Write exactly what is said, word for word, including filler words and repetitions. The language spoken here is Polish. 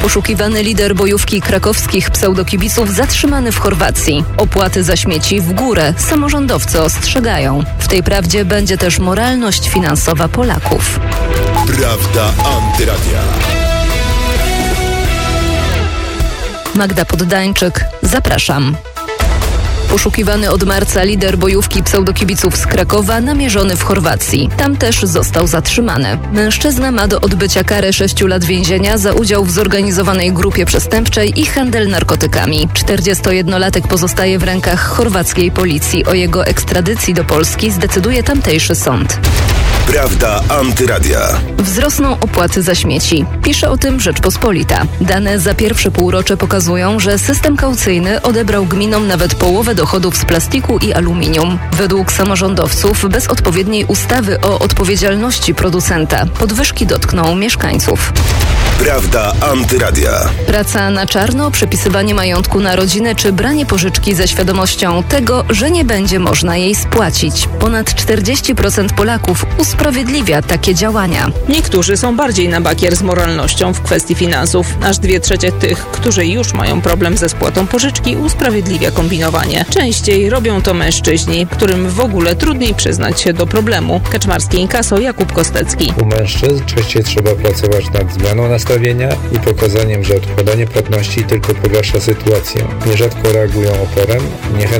Poszukiwany lider bojówki krakowskich pseudokibiców zatrzymany w Chorwacji. Opłaty za śmieci w górę. Samorządowcy ostrzegają. W tej prawdzie będzie też moralność finansowa Polaków. Prawda Antyradia. Magda Poddańczyk, zapraszam. Poszukiwany od marca lider bojówki pseudokibiców z Krakowa namierzony w Chorwacji. Tam też został zatrzymany. Mężczyzna ma do odbycia karę sześciu lat więzienia za udział w zorganizowanej grupie przestępczej i handel narkotykami. czterdziestojednolatek pozostaje w rękach chorwackiej policji. O jego ekstradycji do Polski zdecyduje tamtejszy sąd. Prawda Antyradia. Wzrosną opłaty za śmieci. Pisze o tym Rzeczpospolita. Dane za pierwsze półrocze pokazują, że system kaucyjny odebrał gminom nawet połowę dochodów z plastiku i aluminium. Według samorządowców bez odpowiedniej ustawy o odpowiedzialności producenta podwyżki dotkną mieszkańców. Prawda Antyradia. Praca na czarno, przepisywanie majątku na rodzinę czy branie pożyczki ze świadomością tego, że nie będzie można jej spłacić. Ponad czterdzieści procent Polaków usprawiedliwia takie działania. Niektórzy są bardziej na bakier z moralnością w kwestii finansów. Aż dwie trzecie tych, którzy już mają problem ze spłatą pożyczki, usprawiedliwia kombinowanie. Częściej robią to mężczyźni, którym w ogóle trudniej przyznać się do problemu. Kaczmarskie Inkaso, Jakub Kostecki. U mężczyzn częściej trzeba pracować nad zmianą nastawienia i pokazaniem, że odkładanie płatności tylko pogarsza sytuację. Nierzadko reagują oporem, niechętnie